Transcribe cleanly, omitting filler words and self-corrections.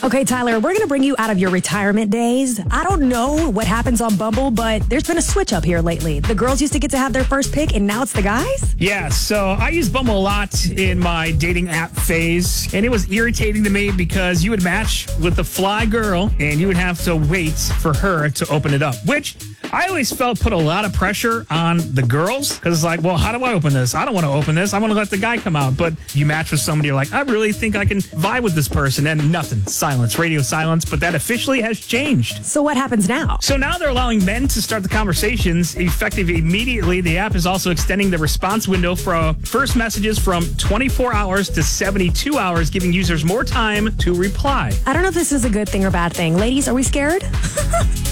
Okay, Tyler, we're going to bring you out of your retirement days. I don't know what happens on Bumble, but there's been a switch up here lately. The girls used to get to have their first pick, and now it's the guys? Yeah, so I use Bumble a lot in my dating app phase, and it was irritating to me because you would match with the fly girl, and you would have to wait for her to open it up, which I always felt put a lot of pressure on the girls because it's like, well, how do I open this? I don't want to open this. I want to let the guy come out. But you match with somebody, you're like, I really think I can vibe with this person, and nothing. Silence, radio silence, but that officially has changed. So what happens now? So now they're allowing men to start the conversations effective immediately. The app is also extending the response window for first messages from 24 hours to 72 hours, giving users more time to reply. I don't know if this is a good thing or bad thing. Ladies, are we scared?